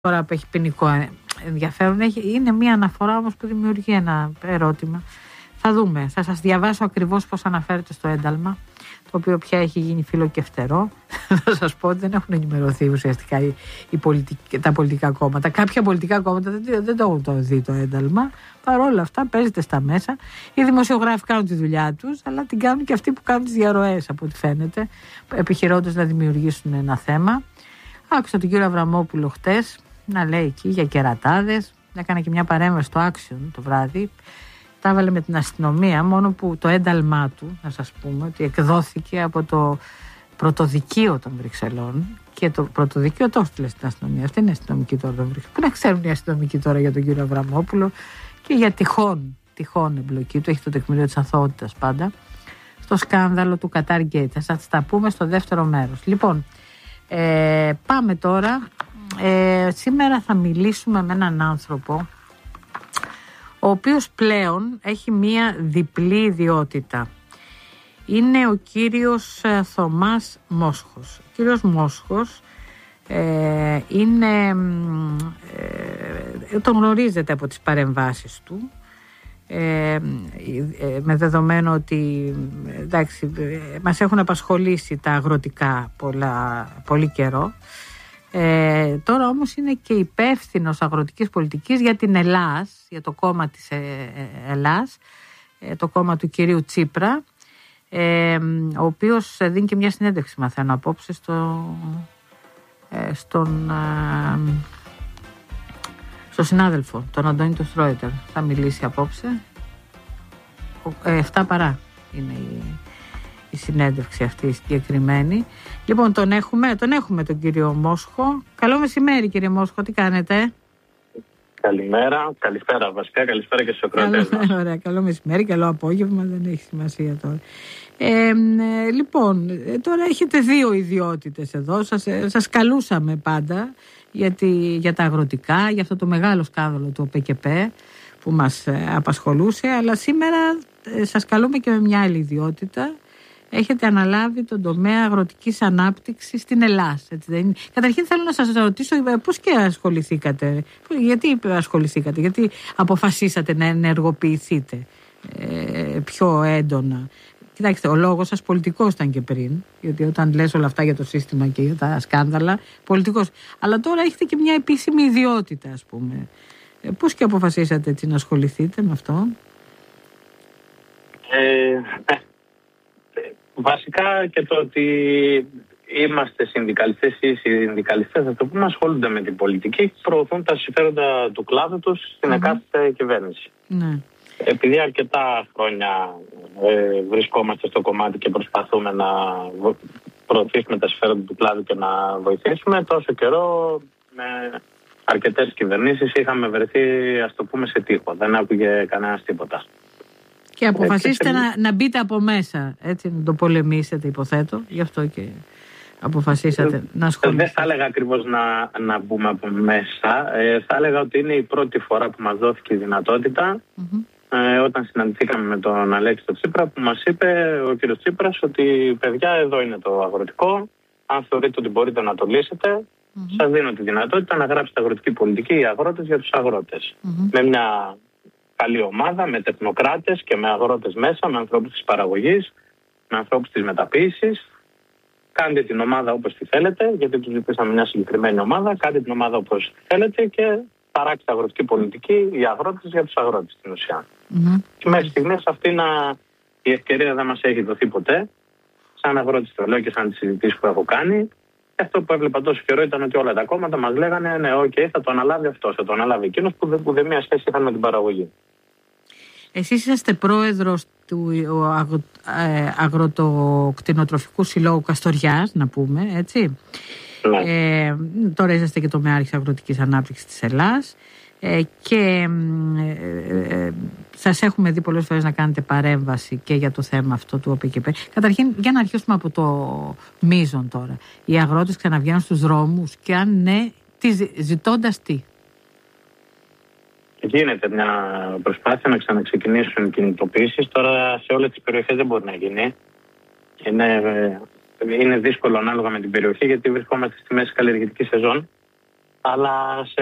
τώρα που έχει ποινικό ενδιαφέρον. Είναι μια αναφορά όμως που δημιουργεί ένα ερώτημα. Θα δούμε. Θα σας διαβάσω ακριβώς πώς αναφέρεται στο ένταλμα, το οποίο πια έχει γίνει φύλλο και φτερό. Θα σας πω ότι δεν έχουν ενημερωθεί ουσιαστικά τα πολιτικά κόμματα. Κάποια πολιτικά κόμματα δεν το έχουν δει το ένταλμα. Παρ' όλα αυτά παίζεται στα μέσα. Οι δημοσιογράφοι κάνουν τη δουλειά τους, αλλά την κάνουν και αυτοί που κάνουν τις διαρροές, από ό,τι φαίνεται, επιχειρώντας να δημιουργήσουν ένα θέμα. Άκουσα τον κύριο Αβραμόπουλο χτες να λέει εκεί για κερατάδες. Έκανε και μια παρέμβαση στο Action το βράδυ. Τα έβαλε με την αστυνομία, μόνο που το ένταλμά του, να σας πούμε, ότι εκδόθηκε από το πρωτοδικείο των Βρυξελών. Και το πρωτοδικείο το έστειλε στην αστυνομία. Αυτή είναι η αστυνομική τώρα των Βρυξελών. Πού να ξέρουν οι αστυνομικοί τώρα για τον κύριο Αβραμόπουλο και για τυχόν εμπλοκή του, έχει το τεκμήριο της αθωότητας πάντα, στο σκάνδαλο του Qatar Gate. Θα σας τα πούμε στο δεύτερο μέρος. Λοιπόν, πάμε τώρα. Σήμερα θα μιλήσουμε με έναν άνθρωπο ο οποίος πλέον έχει μία διπλή ιδιότητα. Είναι ο κύριος Θωμάς Μόσχος. Ο κύριος Μόσχος τον γνωρίζετε από τις παρεμβάσεις του, με δεδομένο ότι εντάξει, μας έχουν απασχολήσει τα αγροτικά πολύ καιρό. Τώρα όμως είναι και υπεύθυνος αγροτικής πολιτικής για την Ελλάς, για το κόμμα της Ελλάς, το κόμμα του κυρίου Τσίπρα, ο οποίος δίνει και μια συνέντευξη, μαθαίνω απόψε, στο συνάδελφο, τον Αντώνη του Στρόιτερ. Θα μιλήσει απόψε. 7 παρά είναι η συνέντευξη αυτή η συγκεκριμένη. Λοιπόν, τον έχουμε τον κύριο Μόσχο. Καλό μεσημέρι, κύριε Μόσχο, τι κάνετε? Καλημέρα, καλησπέρα βασικά, καλησπέρα και στους ακροατές μας. Ωραία, καλό μεσημέρι, καλό απόγευμα, δεν έχει σημασία τώρα. Λοιπόν, τώρα έχετε δύο ιδιότητες εδώ. Σας καλούσαμε πάντα για τα αγροτικά, για αυτό το μεγάλο σκάνδαλο του ΟΠΕΚΕΠΕ που μας απασχολούσε, αλλά σήμερα σας καλούμε και με μια άλλη ιδιότητα. Έχετε αναλάβει τον τομέα αγροτικής ανάπτυξης στην Ελλάδα. Καταρχήν θέλω να σας ρωτήσω πώς και ασχοληθήκατε, γιατί αποφασίσατε να ενεργοποιηθείτε πιο έντονα. Κοιτάξτε, ο λόγος σας πολιτικός ήταν και πριν, γιατί όταν λες όλα αυτά για το σύστημα και για τα σκάνδαλα, πολιτικός. Αλλά τώρα έχετε και μια επίσημη ιδιότητα, ας πούμε. Πώς και αποφασίσατε έτσι να ασχοληθείτε με αυτό? Βασικά και το ότι είμαστε συνδικαλιστές ή συνδικαλιστές, θα το πούμε, ασχολούνται με την πολιτική, προωθούν τα συμφέροντα του κλάδου τους στην εκάστοτε κυβέρνηση. Ναι. Επειδή αρκετά χρόνια βρισκόμαστε στο κομμάτι και προσπαθούμε να προωθήσουμε τα συμφέροντα του κλάδου και να βοηθήσουμε, τόσο καιρό με αρκετές κυβερνήσεις είχαμε βρεθεί, ας το πούμε, σε τείχο. Δεν άκουγε κανένας τίποτα. Και αποφασίσετε να μπείτε από μέσα, έτσι, να το πολεμήσετε, υποθέτω. Γι' αυτό και αποφασίσατε να ασχοληθείτε. Δεν θα έλεγα ακριβώς να μπούμε από μέσα. Θα έλεγα ότι είναι η πρώτη φορά που μας δόθηκε η δυνατότητα, όταν συναντηθήκαμε με τον Αλέξη τον Τσίπρα, που μας είπε ο κύριος Τσίπρας ότι παιδιά, εδώ είναι το αγροτικό. Αν θεωρείτε ότι μπορείτε να το λύσετε, σας δίνω τη δυνατότητα να γράψετε αγροτική πολιτική, οι αγρότες για τους αγρότες. Με μια καλή ομάδα, με τεχνοκράτες και με αγρότες μέσα, με ανθρώπους της παραγωγής, με ανθρώπους της μεταποίησης. Κάντε την ομάδα όπως τη θέλετε, γιατί τους ζητήσαμε μια συγκεκριμένη ομάδα. Κάντε την ομάδα όπως τη θέλετε και παράξτε αγροτική πολιτική, οι αγρότες για τους αγρότες στην ουσία. Και μέχρι στιγμής η ευκαιρία δεν μας έχει δοθεί ποτέ. Σαν αγρότης το λέω και σαν τις συζητήσεις που έχω κάνει. Αυτό που έβλεπα τόσο καιρό ήταν ότι όλα τα κόμματα μας λέγανε ναι, θα το αναλάβει αυτός, θα το αναλάβει εκείνος, που δεν μία σχέση είχαν με την παραγωγή. Εσείς είσαστε πρόεδρος του Αγροτοκτηνοτροφικού Συλλόγου Καστοριάς, να πούμε, έτσι. Ναι. Τώρα είσαστε και τομεάρχης αγροτικής ανάπτυξης της Ελλάς και σας έχουμε δει πολλές φορές να κάνετε παρέμβαση και για το θέμα αυτό του ΟΠΕΚΕΠΕ. Καταρχήν, για να αρχίσουμε από το μείζον τώρα. Οι αγρότες ξαναβγαίνουν στους δρόμους και αν ναι, ζητώντας τι? Γίνεται μια προσπάθεια να ξαναξεκινήσουν κινητοποιήσεις. Τώρα σε όλες τις περιοχές δεν μπορεί να γίνει. Είναι δύσκολο ανάλογα με την περιοχή, γιατί βρισκόμαστε στη μέση καλλιεργητική σεζόν. Αλλά σε